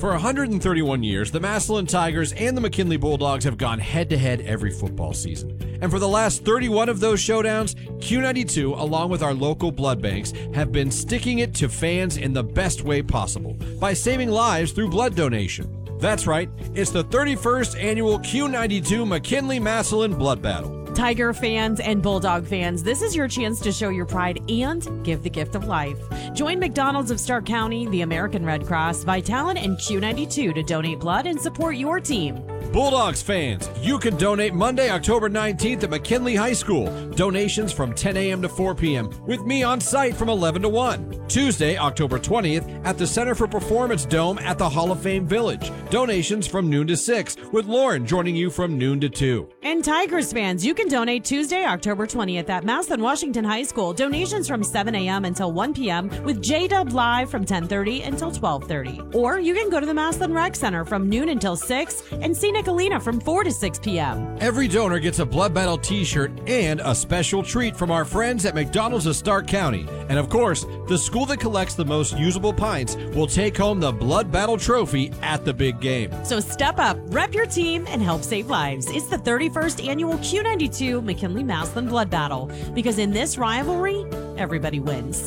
For 131 years, the Massillon Tigers and the McKinley Bulldogs have gone head-to-head every football season. And for the last 31 of those showdowns, Q92, along with our local blood banks, have been sticking it to fans in the best way possible by saving lives through blood donation. That's right, it's the 31st annual Q92 McKinley Massillon Blood Battle. Tiger fans and Bulldog fans, this is your chance to show your pride and give the gift of life. Join McDonald's of Stark County, the American Red Cross, Vitalant, and Q92 to donate blood and support your team. Bulldogs fans, you can donate Monday, October 19th at McKinley High School. Donations from 10 a.m. to 4 p.m. with me on site from 11 to 1. Tuesday, October 20th at the Center for Performance Dome at the Hall of Fame Village. Donations from noon to 6 with Lauren joining you from noon to 2. And Tigers fans, you can donate Tuesday, October 20th at Massillon Washington High School. Donations from 7 a.m. until 1 p.m. with J-Dub live from 10:30 until 12:30. Or you can go to the Massillon Rec Center from noon until 6 and see Nicolina from 4 to 6 p.m. Every donor gets a Blood Battle t-shirt and a special treat from our friends at McDonald's of Stark County. And of course, the school that collects the most usable pints will take home the Blood Battle trophy at the big game. So step up, rep your team, and help save lives. It's the 31st annual Q92 McKinley Massillon Blood Battle, because in this rivalry, everybody wins.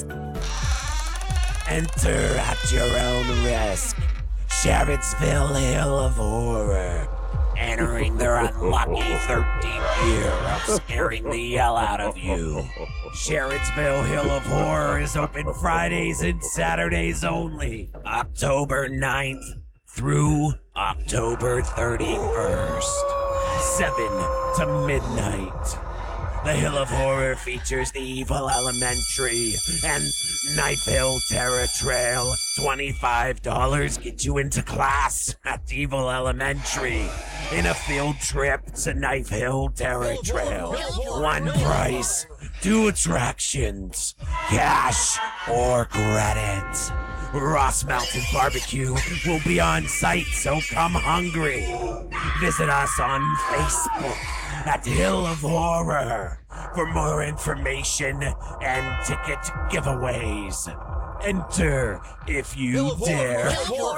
Enter at your own risk. Sheridsville Hill of Horror. Entering their unlucky 13th year of scaring the hell out of you. Sheridsville Hill of Horror is open Fridays and Saturdays only. October 9th through October 31st. 7 to midnight. The Hill of Horror features the Evil Elementary and Knife Hill Terror Trail. $25 get you into class at Evil Elementary in a field trip to Knife Hill Terror Trail. One price, 2 attractions, cash or credit. Ross Mountain Barbecue will be on site, so come hungry. Visit us on Facebook at Hill of Horror for more information and ticket giveaways. Enter if you dare.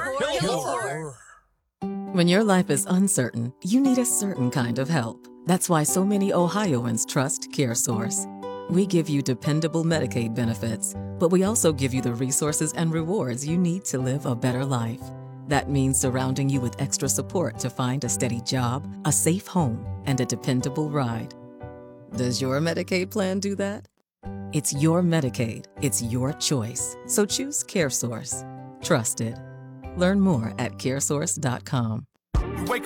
When your life is uncertain, you need a certain kind of help. That's why so many Ohioans trust CareSource. We give you dependable Medicaid benefits, but we also give you the resources and rewards you need to live a better life. That means surrounding you with extra support to find a steady job, a safe home, and a dependable ride. Does your Medicaid plan do that? It's your Medicaid. It's your choice. So choose CareSource. Trusted. Learn more at caresource.com.